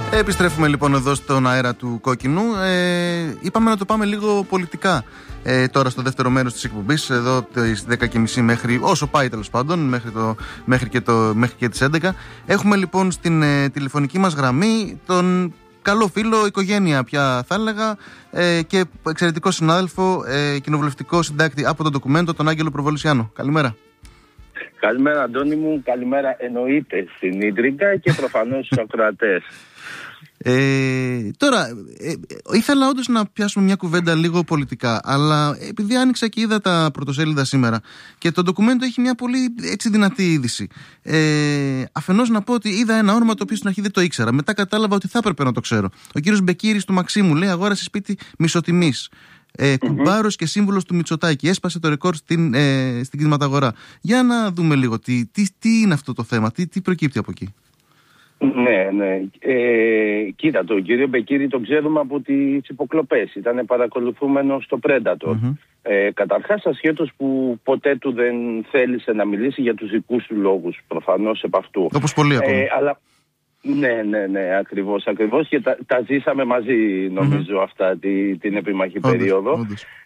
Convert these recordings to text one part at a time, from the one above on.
Επιστρέφουμε λοιπόν εδώ στον αέρα του Κόκκινου. Είπαμε να το πάμε λίγο πολιτικά τώρα στο δεύτερο μέρος της εκπομπής, εδώ τις 10.30 μέχρι, όσο πάει τέλος πάντων, μέχρι και τις 11. Έχουμε λοιπόν στην τηλεφωνική μας γραμμή τον καλό φίλο, οικογένεια πια θα έλεγα, και εξαιρετικό συνάδελφο, κοινοβουλευτικό συντάκτη από το ντοκουμέντο, τον Άγγελο Προβολησιάνο. Καλημέρα. Καλημέρα Αντώνη μου, καλημέρα εννοείται στην Ίντριγκα και προφανώς στους ακροατές. Τώρα, ήθελα όντως να πιάσουμε μια κουβέντα λίγο πολιτικά, αλλά επειδή άνοιξα και είδα τα πρωτοσέλιδα σήμερα και το ντοκουμέντο έχει μια πολύ έτσι δυνατή είδηση. Αφενός να πω ότι είδα ένα όνομα το οποίο στην αρχή δεν το ήξερα. Μετά κατάλαβα ότι θα έπρεπε να το ξέρω. Ο κύριος Μπεκύρης του Μαξίμου λέει: αγόρασε σπίτι μισοτιμής. Κουμπάρος και σύμβουλος του Μητσοτάκη. Έσπασε το ρεκόρ στην κινηματαγορά. Για να δούμε λίγο τι είναι αυτό το θέμα, τι προκύπτει από εκεί. Ναι. Κοίτα, τον κύριο Μπεκύρη τον ξέρουμε από τις υποκλοπές. Ήταν παρακολουθούμενος στο Predator. Καταρχάς, ασχέτως που ποτέ του δεν θέλησε να μιλήσει για τους δικούς του λόγους, προφανώς επ' αυτού. Όπως πολλοί ακόμα. Αλλά ναι, ακριβώς. Και τα ζήσαμε μαζί, νομίζω, αυτά την επιμαχή περίοδο.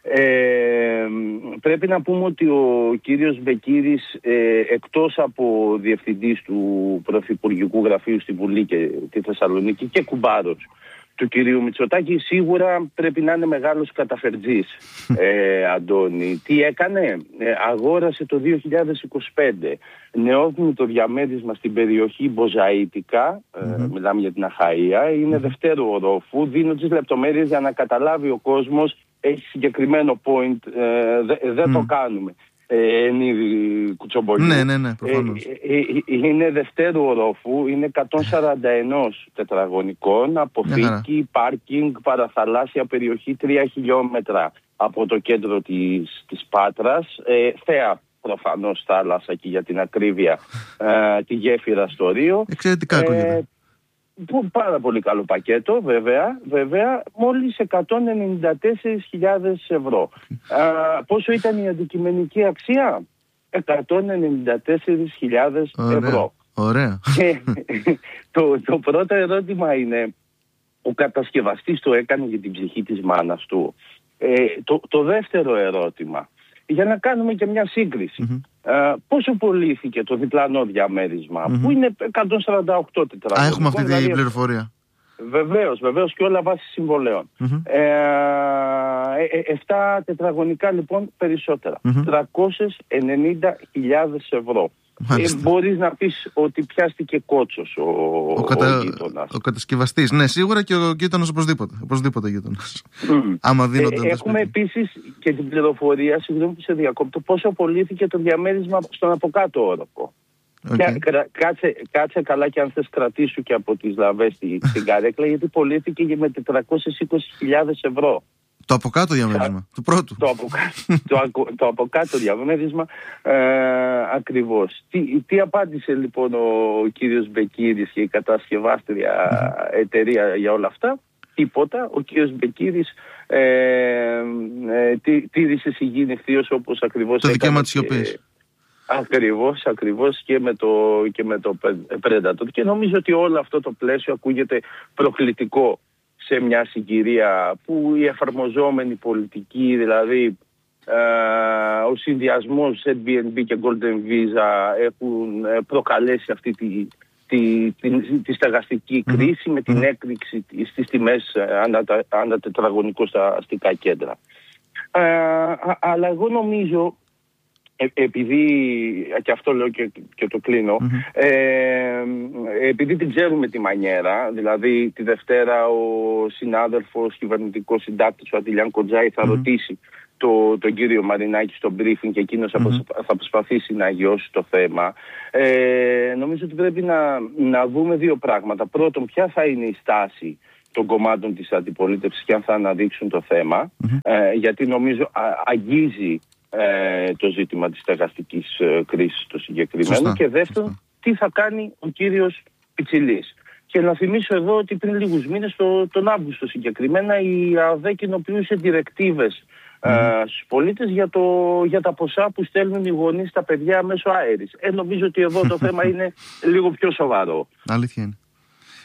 Πρέπει να πούμε ότι ο κύριος Μπεκύρης, εκτός από διευθυντής του Πρωθυπουργικού Γραφείου στη Βουλή και τη Θεσσαλονίκη και κουμπάρος του κυρίου Μητσοτάκη, σίγουρα πρέπει να είναι μεγάλος καταφερτζής, Αντώνη. Τι έκανε? Αγόρασε το 2025 νεόδημητο διαμέρισμα στην περιοχή Μποζαΐτικα, μιλάμε για την Αχαΐα, είναι δευτέρου ορόφου. Δίνω τις λεπτομέρειες για να καταλάβει ο κόσμος, έχει συγκεκριμένο point, δεν το κάνουμε. Ναι, προφανώς. Είναι δευτέρου ορόφου, είναι 141 τετραγωνικών, αποθήκη, πάρκινγκ, παραθαλάσσια περιοχή 3 χιλιόμετρα από το κέντρο της Πάτρας, θέα προφανώς θάλασσα και για την ακρίβεια τη γέφυρα στο Ρίο. Εξαιρετικά ακούγεται. Πάρα πολύ καλό πακέτο, βέβαια, μόλις 194.000 ευρώ. Πόσο ήταν η αντικειμενική αξία? 194.000 ευρώ. Ωραία. Το πρώτο ερώτημα είναι, ο κατασκευαστής το έκανε για την ψυχή της μάνας του? Το δεύτερο ερώτημα, για να κάνουμε και μια σύγκριση. Πόσο πωλήθηκε το διπλανό διαμέρισμα, που είναι 148 τετραγωνικών? Έχουμε αυτή την πληροφορία. Βεβαίως και όλα βάσει συμβολέων. 7 τετραγωνικά λοιπόν περισσότερα. 390.000 ευρώ. Μπορείς να πεις ότι πιάστηκε κότσος ο γείτονας. Ο κατασκευαστής, ναι, σίγουρα, και ο γείτονας οπωσδήποτε γείτονας. Άμα δίνονταν. Έχουμε επίσης και την πληροφορία, συγγνώμη που σε διακόπτω, πόσο πωλήθηκε το διαμέρισμα στον αποκάτω όροφο. Κάτσε καλά, και αν θες κρατήσου και από τις λαβές στην καρέκλα, γιατί πωλήθηκε με 420.000 ευρώ. Το από κάτω διαμέρισμα, του πρώτου. Το από κάτω διαμέρισμα, ακριβώς. Τι απάντησε λοιπόν ο κύριος Μπεκύρης και η κατασκευάστρια εταιρεία για όλα αυτά? Τίποτα. Ο κύριος Μπεκύρης τήρησε συγγύη ευθείως, όπως ακριβώς το δικαίωμα της σιωπής. Ακριβώς και με το Predator. Και νομίζω ότι όλο αυτό το πλαίσιο ακούγεται προκλητικό σε μια συγκυρία που η εφαρμοζόμενη πολιτική, δηλαδή ο συνδυασμός Airbnb και Golden Visa, έχουν προκαλέσει αυτή τη στεγαστική κρίση με την έκρηξη στις τιμές ανά τετραγωνικό στα αστικά κέντρα. Αλλά εγώ νομίζω, επειδή, και αυτό λέω και το κλείνω, επειδή την ξέρουμε τη μανιέρα, δηλαδή τη Δευτέρα ο συνάδελφος κυβερνητικός συντάκτης, ο Αττηλιάν Κοντζάη, θα ρωτήσει τον κύριο Μαρινάκη στο briefing και εκείνος θα προσπαθήσει να αγιώσει το θέμα. Νομίζω ότι πρέπει να δούμε δύο πράγματα. Πρώτον, ποια θα είναι η στάση των κομμάτων της αντιπολίτευσης και αν θα αναδείξουν το θέμα, γιατί νομίζω αγγίζει το ζήτημα της στεγαστικής κρίσης το συγκεκριμένο. Σωστά. Και δεύτερον, τι θα κάνει ο κύριος Πιτσιλής. Και να θυμίσω εδώ ότι πριν λίγους μήνες, τον Αύγουστο συγκεκριμένα, η ΑΔΕ κοινοποιούσε διρεκτίβες στους πολίτες για τα ποσά που στέλνουν οι γονείς στα παιδιά μέσω αέρης. Νομίζω ότι εδώ το θέμα είναι λίγο πιο σοβαρό. Αλήθεια είναι.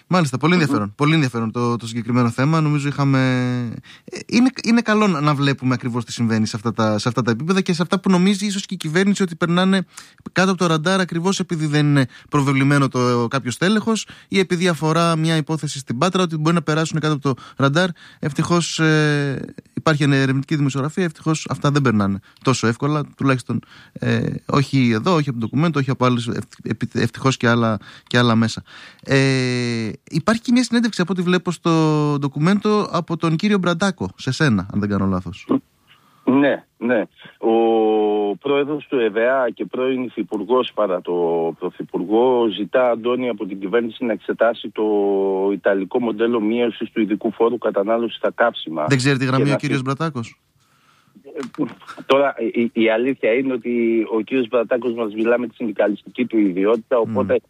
Μάλιστα, πολύ ενδιαφέρον. Πολύ ενδιαφέρον το συγκεκριμένο θέμα. Νομίζω είναι καλό να βλέπουμε ακριβώς τι συμβαίνει σε αυτά τα επίπεδα και σε αυτά που νομίζει ίσως και η κυβέρνηση ότι περνάνε κάτω από το ραντάρ, ακριβώς επειδή δεν είναι προβεβλημένο κάποιο τέλεχος ή επειδή αφορά μια υπόθεση στην Πάτρα, ότι μπορεί να περάσουν κάτω από το ραντάρ. Ευτυχώς υπάρχει ερευνητική δημοσιογραφία, ευτυχώς αυτά δεν περνάνε τόσο εύκολα, τουλάχιστον όχι εδώ, όχι από το ντοκουμέντο, όχι από άλλες, ευτυχώς και άλλα μέσα. Υπάρχει και μια συνέντευξη από ό,τι βλέπω στο ντοκουμέντο από τον κύριο Μπραντάκο, σε σένα, αν δεν κάνω λάθος. Ναι. Ο πρόεδρος του ΕΒΑ και πρώην υφυπουργός παρά το πρωθυπουργό ζητά, Αντώνη, από την κυβέρνηση να εξετάσει το ιταλικό μοντέλο μείωσης του ειδικού φόρου κατανάλωσης στα καύσιμα. Δεν ξέρει τι γραμμή ο κύριος Μπραντάκος? Τώρα η αλήθεια είναι ότι ο κύριος Μπραντάκος μας μιλά με τη συνδικαλιστική του ιδιότητα, οπότε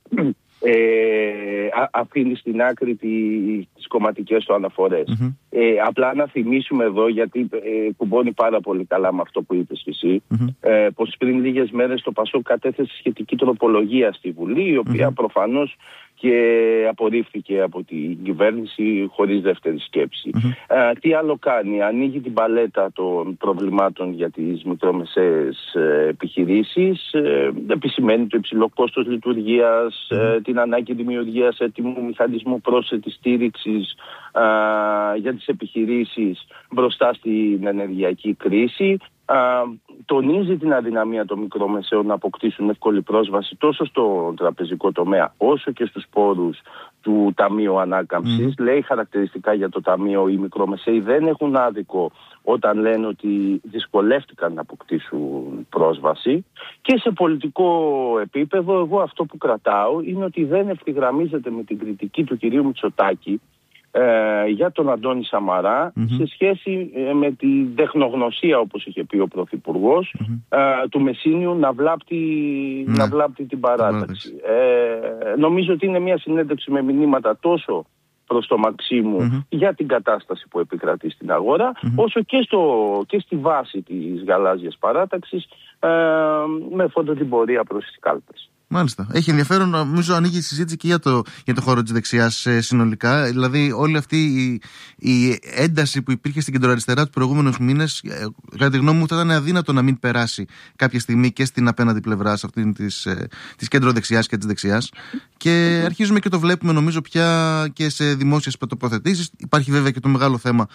αφήνει στην άκρη τις κομματικές του αναφορές. Απλά να θυμίσουμε εδώ, γιατί κουμπώνει πάρα πολύ καλά με αυτό που είπες και εσύ, πως πριν λίγες μέρες το ΠΑΣΟΚ κατέθεσε σχετική τροπολογία στη Βουλή, η οποία προφανώς και απορρίφθηκε από την κυβέρνηση χωρίς δεύτερη σκέψη. Τι άλλο κάνει? Ανοίγει την παλέτα των προβλημάτων για τις μικρομεσαίες επιχειρήσεις, επισημαίνει το υψηλό κόστος λειτουργίας, την ανάγκη δημιουργίας έτοιμου μηχανισμού πρόσθετης στήριξης για τις επιχειρήσεις μπροστά στην ενεργειακή κρίση. Τονίζει την αδυναμία των μικρομεσαίων να αποκτήσουν εύκολη πρόσβαση τόσο στο τραπεζικό τομέα όσο και στους πόρους του Ταμείου Ανάκαμψης. Λέει χαρακτηριστικά για το Ταμείο: οι μικρομεσαίοι δεν έχουν άδικο όταν λένε ότι δυσκολεύτηκαν να αποκτήσουν πρόσβαση. Και σε πολιτικό επίπεδο, εγώ αυτό που κρατάω είναι ότι δεν ευθυγραμμίζεται με την κριτική του κυρίου Μητσοτάκη για τον Αντώνη Σαμαρά σε σχέση με τη τεχνογνωσία, όπως είχε πει ο Πρωθυπουργός, του Μεσίνιου να βλάπτει την παράταξη. Νομίζω ότι είναι μια συνέντευξη με μηνύματα τόσο προς το Μαξίμου για την κατάσταση που επικρατεί στην αγορά, όσο και στη βάση της γαλάζιας παράταξης, με φόντο την πορεία προς τις κάλπες. Μάλιστα. Έχει ενδιαφέρον, νομίζω ανοίγει η συζήτηση και για το χώρο της δεξιάς συνολικά. Δηλαδή, όλη αυτή η ένταση που υπήρχε στην κεντροαριστερά τους προηγούμενους μήνες, κατά τη γνώμη μου, θα ήταν αδύνατο να μην περάσει κάποια στιγμή και στην απέναντι πλευρά, σε αυτήν της κεντροδεξιάς και της δεξιάς. Και αρχίζουμε και το βλέπουμε, νομίζω, πια και σε δημόσιες τοποθετήσεις. Υπάρχει βέβαια και το μεγάλο θέμα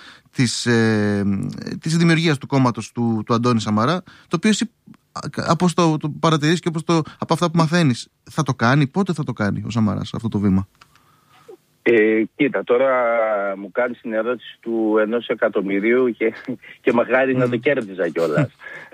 της δημιουργίας του κόμματος του Αντώνη Σαμαρά, το οποίο από το παρατηρείς και από αυτά που μαθαίνεις, θα το κάνει? Πότε θα το κάνει ο Σαμαράς αυτό το βήμα? Κοίτα, τώρα μου κάνεις την ερώτηση του 1 εκατομμυρίου και μακάρι να το κέρδιζα κιόλας.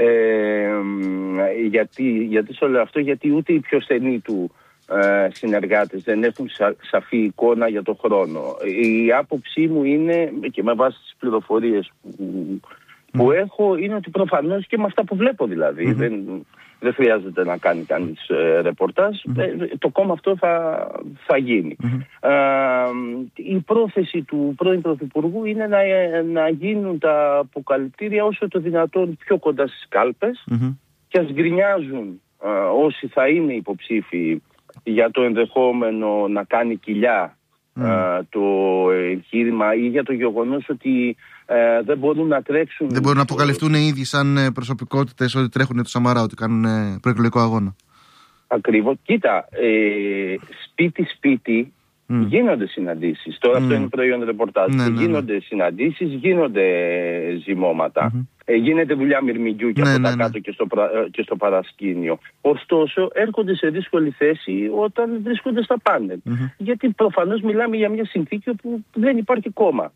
Γιατί στο λέω αυτό? Γιατί ούτε οι πιο στενοί του συνεργάτες δεν έχουν σαφή εικόνα για το χρόνο. Η άποψή μου είναι, και με βάση τις πληροφορίες που έχω, είναι ότι προφανώς και με αυτά που βλέπω δηλαδή, δεν χρειάζεται να κάνει κανείς ρεπορτάζ, το κόμμα αυτό θα γίνει. Η πρόθεση του πρώην Πρωθυπουργού είναι να γίνουν τα αποκαλυπτήρια όσο το δυνατόν πιο κοντά στις κάλπες, και ας γκρινιάζουν όσοι θα είναι υποψήφοι για το ενδεχόμενο να κάνει κοιλιά το εγχείρημα ή για το γεγονός ότι δεν μπορούν να τρέξουν. Δεν μπορούν να αποκαλυφθούν οι ίδιοι σαν προσωπικότητες ότι τρέχουν το Σαμαρά, ότι κάνουν προεκλογικό αγώνα. Ακριβώς. Κοίτα, σπίτι-σπίτι γίνονται συναντήσεις. Τώρα αυτό είναι προϊόν ρεπορτάζ. Γίνονται συναντήσεις, γίνονται ζυμώματα. Γίνεται δουλειά μυρμηγκιού και από τα κάτω και στο παρασκήνιο. Ωστόσο, έρχονται σε δύσκολη θέση όταν βρίσκονται στα πάνελ. Γιατί προφανώς μιλάμε για μια συνθήκη όπου δεν υπάρχει κόμμα.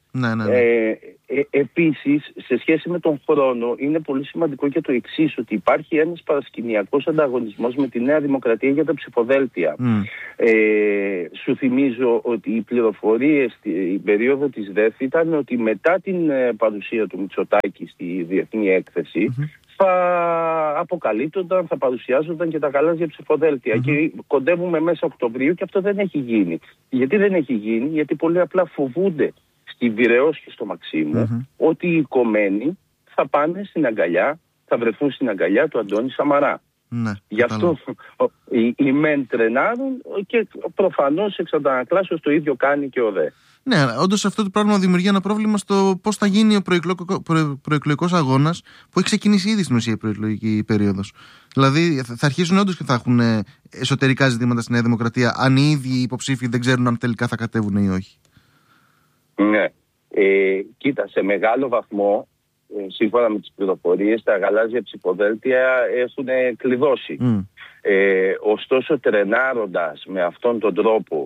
Επίσης, σε σχέση με τον χρόνο, είναι πολύ σημαντικό και το εξής, ότι υπάρχει ένας παρασκηνιακός ανταγωνισμός με τη Νέα Δημοκρατία για τα ψηφοδέλτια. Σου θυμίζω ότι οι πληροφορίες στην περίοδο της ΔΕΘ ήταν ότι μετά την παρουσία του Μητσοτάκη στη διεθνή έκθεση, θα αποκαλύπτονταν, θα παρουσιάζονταν και τα γαλάζια ψηφοδέλτια. Και κοντεύουμε μέσα Οκτωβρίου και αυτό δεν έχει γίνει. Γιατί δεν έχει γίνει? Γιατί πολύ απλά φοβούνται στη Βηρεώς και στο Μαξίμου ότι οι κομμένοι θα πάνε στην αγκαλιά, θα βρεθούν στην αγκαλιά του Αντώνη Σαμαρά. Ναι, γι' αυτό οι μεν τρενάρουν και προφανώς εξ αντανακλάσεως το ίδιο κάνει και ο δε. Ναι, όντως αυτό το πράγμα δημιουργεί ένα πρόβλημα στο πώς θα γίνει ο προεκλογικός αγώνας που έχει ξεκινήσει ήδη στην ουσία η προεκλογική περίοδος. Δηλαδή θα αρχίσουν όντως και θα έχουν εσωτερικά ζητήματα στη Νέα Δημοκρατία, αν οι ίδιοι υποψήφοι δεν ξέρουν αν τελικά θα κατέβουν ή όχι. Ναι. Κοίτα, σε μεγάλο βαθμό, σύμφωνα με τις πληροφορίες, τα γαλάζια ψηφοδέλτια έχουν κλειδώσει. Ωστόσο, τρενάροντας με αυτόν τον τρόπο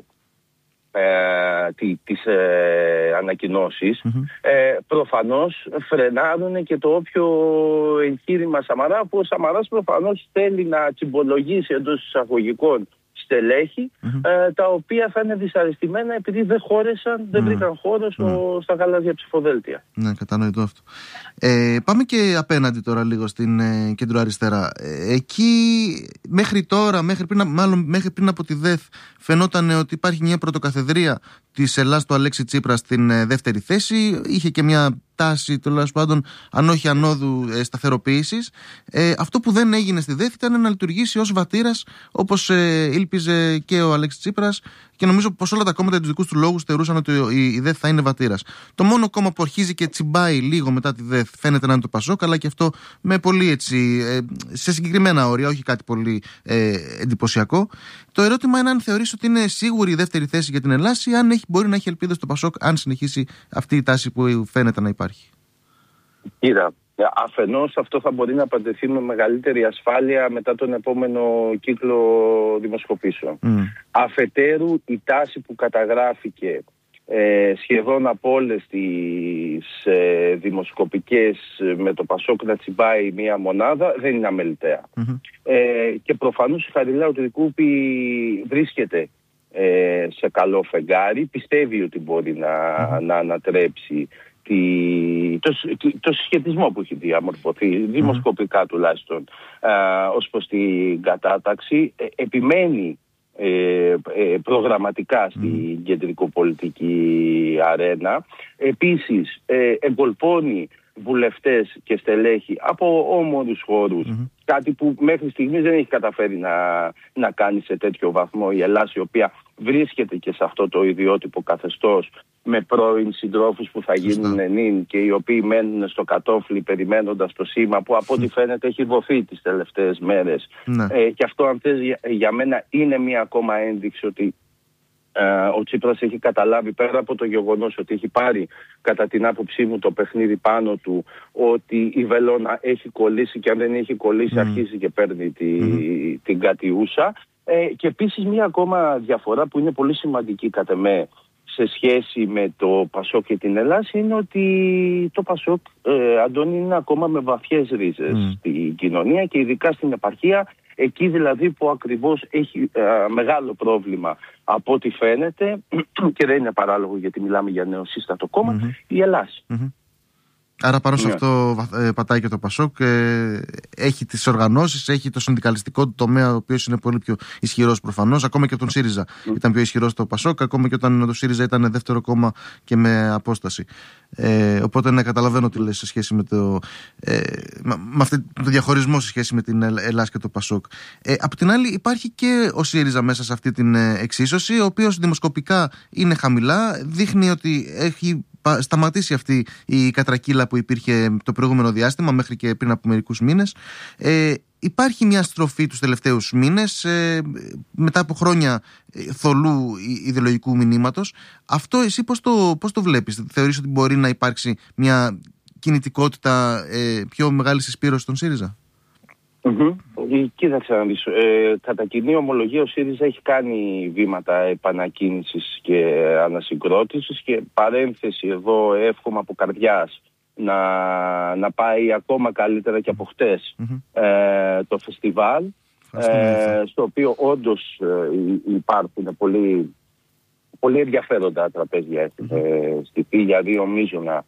τις ανακοινώσεις, προφανώς φρενάρουν και το όποιο εγχείρημα Σαμαρά, που ο Σαμαράς προφανώς θέλει να τσιμπολογήσει εντός εισαγωγικών στελέχη, τα οποία θα είναι δυσαρεστημένα επειδή δεν βρήκαν χώρο στα γαλάζια ψηφοδέλτια. Ναι, κατανοητό αυτό. Πάμε και απέναντι τώρα λίγο στην κεντροαριστερά. Εκεί μέχρι τώρα, μέχρι πριν από τη ΔΕΘ, φαινόταν ότι υπάρχει μια πρωτοκαθεδρία της Ελλάς του Αλέξη Τσίπρα στην δεύτερη θέση. Είχε και μια τάση, τέλος πάντων, αν όχι ανόδου, σταθεροποίησης. Αυτό που δεν έγινε στη ΔΕΘ ήταν να λειτουργήσει ως βατήρας, όπως ήλπιζε και ο Αλέξης Τσίπρας, και νομίζω πως όλα τα κόμματα τους δικούς του λόγους θεωρούσαν ότι η ΔΕΘ θα είναι βατήρας. Το μόνο κόμμα που αρχίζει και τσιμπάει λίγο μετά τη ΔΕΘ φαίνεται να είναι το ΠΑΣΟΚ, αλλά και αυτό με πολύ έτσι, σε συγκεκριμένα όρια, όχι κάτι πολύ εντυπωσιακό. Το ερώτημα είναι αν θεωρείς ότι είναι σίγουρη η δεύτερη θέση για την Ελλάδα ή αν μπορεί να έχει ελπίδες το ΠΑΣΟΚ αν συνεχίσει αυτή η τάση που φαίνεται να υπάρχει. Κοίτα, αφενός αυτό θα μπορεί να απαντηθεί με μεγαλύτερη ασφάλεια μετά τον επόμενο κύκλο δημοσκοπήσεων. Αφετέρου, η τάση που καταγράφηκε σχεδόν από όλες τις δημοσκοπικές με το ΠΑΣΟΚ να τσιμπάει μία μονάδα δεν είναι αμεληταία. Και προφανώς η Χαριλάου Κούπη βρίσκεται σε καλό φεγγάρι, πιστεύει ότι μπορεί να ανατρέψει το συσχετισμό που έχει διαμορφωθεί, δημοσκοπικά τουλάχιστον, ως προς την κατάταξη. Επιμένει προγραμματικά στην κεντρικοπολιτική αρένα. Επίσης εγκολπώνει βουλευτές και στελέχη από όμορους χώρους, κάτι που μέχρι στιγμής δεν έχει καταφέρει να κάνει σε τέτοιο βαθμό η Ελλάδα, η οποία βρίσκεται και σε αυτό το ιδιότυπο καθεστώς με πρώην συντρόφους που θα γίνουν ενίν και οι οποίοι μένουν στο κατόφλι περιμένοντας το σήμα που από ό,τι φαίνεται έχει δοθεί τις τελευταίες μέρες. Και αυτό, αν θες, για μένα είναι μία ακόμα ένδειξη ότι ο Τσίπρας έχει καταλάβει, πέρα από το γεγονός ότι έχει πάρει κατά την άποψή μου το παιχνίδι πάνω του, ότι η βελόνα έχει κολλήσει και αν δεν έχει κολλήσει αρχίζει και παίρνει την κατιούσα. Και επίσης μία ακόμα διαφορά που είναι πολύ σημαντική κατά με σε σχέση με το ΠΑΣΟΚ και την Ελλάδα είναι ότι το ΠΑΣΟΚ, Αντώνη, είναι ακόμα με βαθιές ρίζες στην κοινωνία και ειδικά στην επαρχία, εκεί δηλαδή που ακριβώς έχει μεγάλο πρόβλημα από ό,τι φαίνεται και δεν είναι παράλογο γιατί μιλάμε για νεοσύστατο κόμμα, η Ελλάδα. Άρα πάνω σε αυτό πατάει και το ΠΑΣΟΚ. Έχει τις οργανώσεις, έχει το συνδικαλιστικό του τομέα, ο οποίος είναι πολύ πιο ισχυρός προφανώς. Ακόμα και από τον ΣΥΡΙΖΑ ήταν πιο ισχυρός το ΠΑΣΟΚ, ακόμα και όταν το ΣΥΡΙΖΑ ήταν δεύτερο κόμμα και με απόσταση. Οπότε ναι, καταλαβαίνω τι λες σε σχέση με με αυτό το διαχωρισμό σε σχέση με την Ελλάδα και το ΠΑΣΟΚ. Από την άλλη, υπάρχει και ο ΣΥΡΙΖΑ μέσα σε αυτή την εξίσωση, ο οποίος δημοσκοπικά είναι χαμηλά, δείχνει ότι έχει σταματήσει αυτή η κατρακύλα που υπήρχε το προηγούμενο διάστημα μέχρι και πριν από μερικούς μήνες. Υπάρχει μια στροφή τους τελευταίους μήνες μετά από χρόνια θολού ιδεολογικού μηνύματος. Αυτό εσύ πώς το βλέπεις? Θεωρείς ότι μπορεί να υπάρξει μια κινητικότητα πιο μεγάλη συσπήρωση στον ΣΥΡΙΖΑ? Κοίταξε να δεις, κατά κοινή ομολογία ο ΣΥΡΙΖΑ έχει κάνει βήματα επανακίνησης και ανασυγκρότησης και παρένθεση εδώ εύχομαι από καρδιάς να πάει ακόμα καλύτερα και από χτες το φεστιβάλ, στο οποίο όντως υπάρχουν πολύ ενδιαφέροντα τραπέζια στη για δύο μείζωνα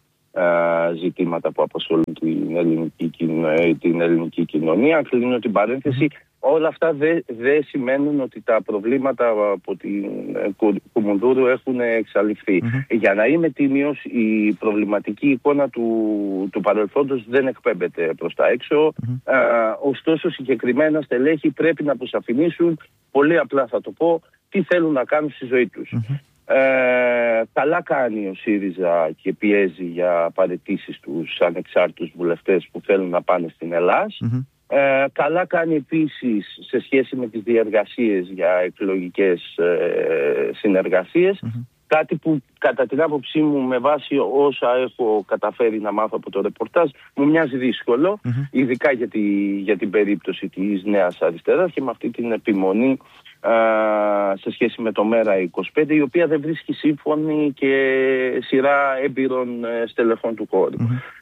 ζητήματα που απασχολούν την ελληνική κοινωνία. Κλείνω την παρένθεση. όλα αυτά δεν σημαίνουν ότι τα προβλήματα από την Κουμουνδούρου έχουν εξαλειφθεί. Για να είμαι τίμιος, η προβληματική εικόνα του παρελθόντος δεν εκπέμπεται προς τα έξω. Ωστόσο, συγκεκριμένα στελέχη πρέπει να αποσαφηνίσουν, πολύ απλά θα το πω, τι θέλουν να κάνουν στη ζωή τους. Καλά κάνει ο ΣΥΡΙΖΑ και πιέζει για παραιτήσεις τους ανεξάρτητους βουλευτές που θέλουν να πάνε στην Ελλάς. Καλά κάνει επίσης σε σχέση με τις διεργασίες για εκλογικές συνεργασίες. Κάτι που κατά την άποψή μου, με βάση όσα έχω καταφέρει να μάθω από το ρεπορτάζ, μου μοιάζει δύσκολο, ειδικά για την περίπτωση της Νέας Αριστεράς και με αυτή την επιμονή σε σχέση με το ΜΕΡΑ25, η οποία δεν βρίσκει σύμφωνη και σειρά έμπειρων στελεχών του χώρου.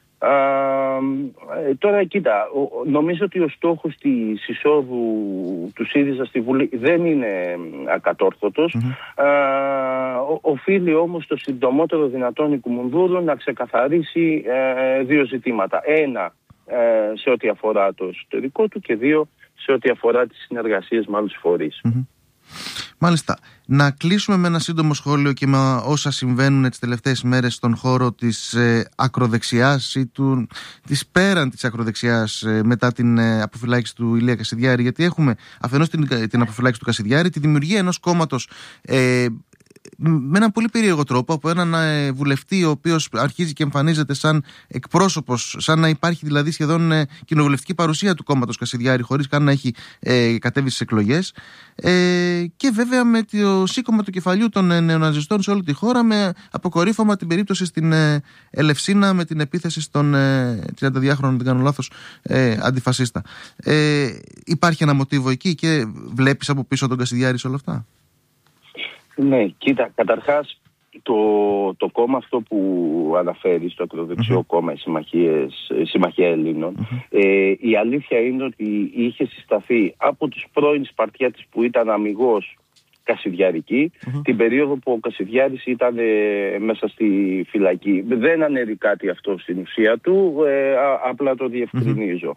Τώρα κοίτα, νομίζω ότι ο στόχος της εισόδου του ΣΥΡΙΖΑ στη Βουλή δεν είναι ακατόρθωτος. Οφείλει όμως το συντομότερο δυνατόν η Κουμουνδούρου να ξεκαθαρίσει δύο ζητήματα. Ένα, σε ό,τι αφορά το εσωτερικό του, και δύο, σε ό,τι αφορά τις συνεργασίες με άλλους φορείς. Μάλιστα. Να κλείσουμε με ένα σύντομο σχόλιο και με όσα συμβαίνουν τις τελευταίες μέρες στον χώρο της ακροδεξιάς ή της πέραν της ακροδεξιάς μετά την αποφυλάκηση του Ηλία Κασιδιάρη. Γιατί έχουμε αφενός την αποφυλάκηση του Κασιδιάρη, τη δημιουργία ενός κόμματος με έναν πολύ περίεργο τρόπο από έναν βουλευτή ο οποίος αρχίζει και εμφανίζεται σαν εκπρόσωπος, σαν να υπάρχει δηλαδή σχεδόν κοινοβουλευτική παρουσία του κόμματος Κασιδιάρη χωρίς καν να έχει κατέβει στις εκλογές, και βέβαια με το σήκωμα του κεφαλιού των νεοναζιστών σε όλη τη χώρα, με αποκορύφωμα την περίπτωση στην Ελευσίνα με την επίθεση στον 32χρονο, δεν κάνω λάθος, αντιφασίστα. Υπάρχει ένα μοτίβο εκεί και βλέπεις από πίσω τον Κασιδιάρη σε όλα αυτά? Ναι, κοίτα, καταρχάς το κόμμα αυτό που αναφέρεις, το ακροδεξιό κόμμα, η Συμμαχία Ελλήνων, η αλήθεια είναι ότι είχε συσταθεί από τους πρώην Σπαρτιάτες που ήταν αμιγώς Κασιδιαρικοί, την περίοδο που ο Κασιδιάρης ήταν μέσα στη φυλακή. Δεν ανέρει κάτι αυτό στην ουσία του, απλά το διευκρινίζω.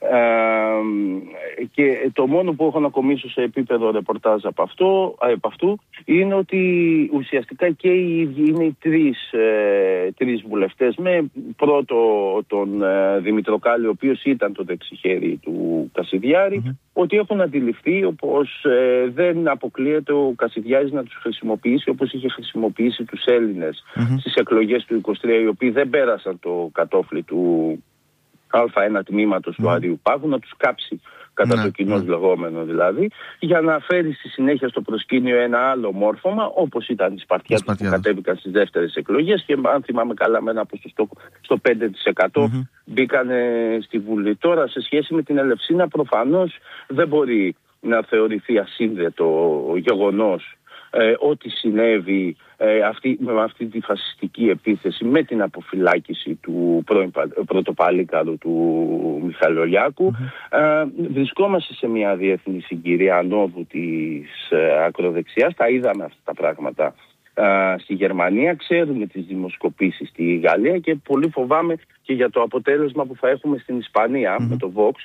Και το μόνο που έχω να κομίσω σε επίπεδο ρεπορτάζ από αυτού είναι ότι ουσιαστικά και οι ίδιοι είναι οι τρεις βουλευτές, με πρώτο τον Δημητροκάλη, ο οποίος ήταν το δεξιχέρι του Κασιδιάρη, ότι έχουν αντιληφθεί πως δεν αποκλείεται ο Κασιδιάρης να τους χρησιμοποιήσει όπως είχε χρησιμοποιήσει τους Έλληνες στις εκλογές του 23, οι οποίοι δεν πέρασαν το κατόφλι του Α1 τμήματος του Αριού Πάγου, να τους κάψει κατά το κοινό λεγόμενο δηλαδή, για να φέρει στη συνέχεια στο προσκήνιο ένα άλλο μόρφωμα, όπως ήταν οι Σπαρτιάτες που κατέβηκαν στις δεύτερες εκλογές και αν θυμάμαι καλά με ένα ποσοστό στο 5% μπήκαν στη Βουλή. Τώρα σε σχέση με την Ελευσίνα προφανώς δεν μπορεί να θεωρηθεί ασύνδετο γεγονός ό,τι συνέβη με αυτή τη φασιστική επίθεση με την αποφυλάκηση του πρώην πρωτοπαλίκαρου του Μιχαλολιάκου. Βρισκόμαστε σε μια διεθνή συγκυρία ανόδου της ακροδεξιάς. Τα είδαμε αυτά τα πράγματα στη Γερμανία, ξέρουμε τις δημοσκοπήσεις στη Γαλλία και πολύ φοβάμαι και για το αποτέλεσμα που θα έχουμε στην Ισπανία με το Vox.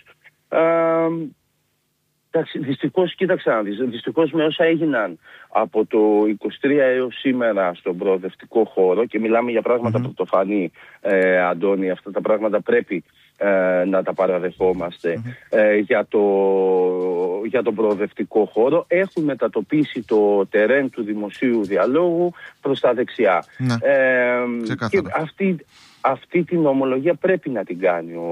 Δυστυχώς, κοίταξε να δεις, δυστυχώς με όσα έγιναν από το 23 έως σήμερα στον προοδευτικό χώρο, και μιλάμε για πράγματα πρωτοφανή, Αντώνη, αυτά τα πράγματα πρέπει να τα παραδεχόμαστε, για τον προοδευτικό χώρο, έχουν μετατοπίσει το τερέν του δημοσίου διαλόγου προς τα δεξιά. Και αυτή την ομολογία πρέπει να την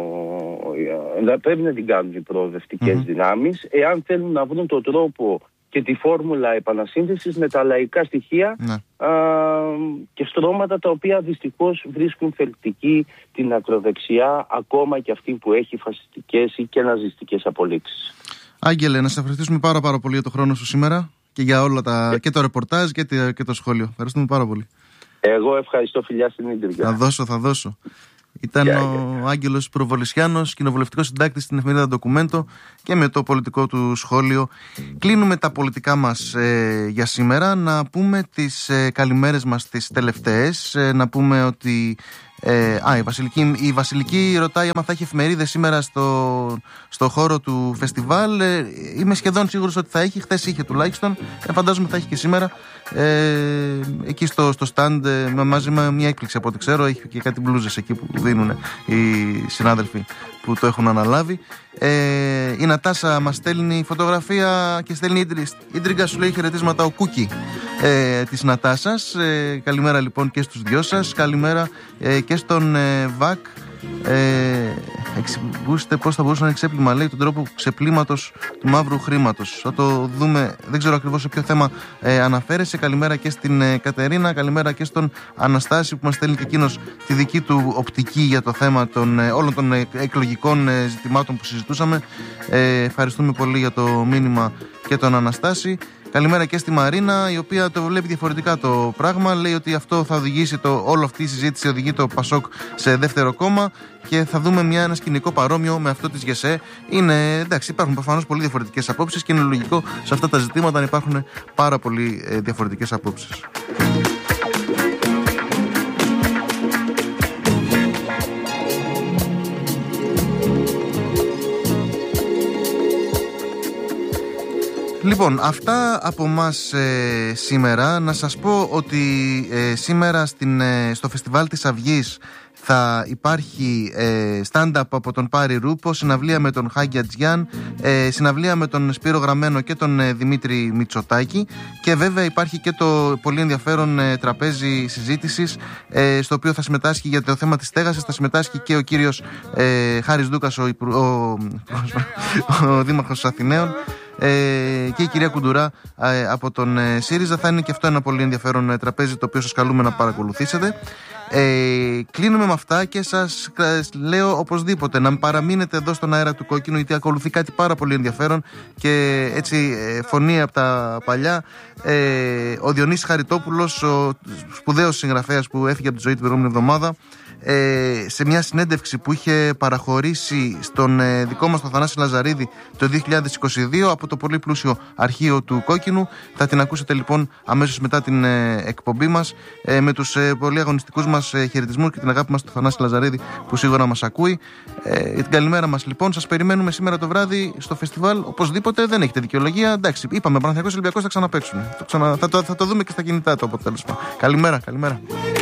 κάνουν οι προοδευτικές δυνάμεις, εάν θέλουν να βρουν τον τρόπο και τη φόρμουλα επανασύνθεσης με τα λαϊκά στοιχεία και στρώματα τα οποία δυστυχώς βρίσκουν θελκτική την ακροδεξιά, ακόμα και αυτή που έχει φασιστικές ή και ναζιστικές απολύξεις. Άγγελε, να σε ευχαριστήσουμε πάρα πολύ για το χρόνο σου σήμερα και για όλα και το ρεπορτάζ και το σχόλιο. Ευχαριστούμε πάρα πολύ. Εγώ ευχαριστώ, φιλιά στην Ίντριγκα. Θα δώσω. Ήταν ο Άγγελος Προβολισιάνος, κοινοβουλευτικός συντάκτης στην εφημερίδα Ντοκουμέντο, και με το πολιτικό του σχόλιο. Κλείνουμε τα πολιτικά μας για σήμερα. Να πούμε τις καλημέρες μας τις τελευταίες. Να πούμε ότι Η Βασιλική ρωτάει άμα θα έχει εφημερίδες σήμερα στο χώρο του φεστιβάλ. Είμαι σχεδόν σίγουρος ότι θα έχει. Χθες είχε τουλάχιστον. Φαντάζομαι θα έχει και σήμερα. Εκεί στο stand μαζί με μια έκπληξη από ό,τι ξέρω. Έχει και κάτι μπλούζες εκεί που δίνουν οι συνάδελφοι που το έχουν αναλάβει. Η Νατάσα μας στέλνει φωτογραφία και στέλνει ίντριγκα, σου λέει χαιρετίσματα ο Κούκι της Νατάσας. Καλημέρα λοιπόν και στους δυο σας. Καλημέρα και στον Βακ. Εξηγούστε πώς θα μπορούσε να είναι ξέπλυμα, λέει, τον τρόπο ξεπλήματος του μαύρου χρήματος. Θα το δούμε, δεν ξέρω ακριβώς σε ποιο θέμα αναφέρεσαι. Καλημέρα και στην Κατερίνα, καλημέρα και στον Αναστάση που μας στέλνει και εκείνος τη δική του οπτική για το θέμα όλων των εκλογικών ζητημάτων που συζητούσαμε. Ευχαριστούμε πολύ για το μήνυμα και τον Αναστάση. Καλημέρα και στη Μαρίνα, η οποία το βλέπει διαφορετικά το πράγμα. Λέει ότι αυτό θα οδηγήσει όλη αυτή η συζήτηση οδηγεί το Πασόκ σε δεύτερο κόμμα και θα δούμε ένα σκηνικό παρόμοιο με αυτό της ΓΕΣΕ. Εντάξει, υπάρχουν προφανώς πολύ διαφορετικές απόψεις και είναι λογικό σε αυτά τα ζητήματα να υπάρχουν πάρα πολύ διαφορετικές απόψεις. Λοιπόν, αυτά από μας σήμερα. Να σας πω ότι σήμερα στο Φεστιβάλ της Αυγής θα υπάρχει stand-up από τον Πάρη Ρούπο, συναυλία με τον Χάγκια Τζιάν, συναυλία με τον Σπύρο Γραμμένο και τον Δημήτρη Μητσοτάκη και βέβαια υπάρχει και το πολύ ενδιαφέρον τραπέζι συζήτησης στο οποίο θα συμμετάσχει για το θέμα της στέγασης, θα συμμετάσχει και ο κύριος Χάρης Δούκας, ο Δήμαρχος Αθηναίων, και η κυρία Κουντουρά από τον ΣΥΡΙΖΑ. Θα είναι και αυτό ένα πολύ ενδιαφέρον τραπέζι το οποίο σας καλούμε να παρακολουθήσετε. Κλείνουμε με αυτά και σας λέω οπωσδήποτε να παραμείνετε εδώ στον αέρα του Κόκκινου, γιατί ακολουθεί κάτι πάρα πολύ ενδιαφέρον και έτσι φωνή από τα παλιά. Ο Διονύσης Χαριτόπουλος, ο σπουδαίος συγγραφέας που έφυγε από τη ζωή την προηγούμενη εβδομάδα, σε μια συνέντευξη που είχε παραχωρήσει στον δικό μας τον Θανάση Λαζαρίδη το 2022 από το πολύ πλούσιο αρχείο του Κόκκινου. Θα την ακούσετε λοιπόν αμέσως μετά την εκπομπή μας, με τους πολύ αγωνιστικούς μας χαιρετισμούς και την αγάπη μας στον Θανάση Λαζαρίδη που σίγουρα μας ακούει. Την καλημέρα μας λοιπόν. Σας περιμένουμε σήμερα το βράδυ στο φεστιβάλ. Οπωσδήποτε, δεν έχετε δικαιολογία. Εντάξει, είπαμε Παναθηναϊκός Ολυμπιακός θα ξαναπαίξουν. Θα το δούμε και στα κινητά το αποτέλεσμα. Καλημέρα.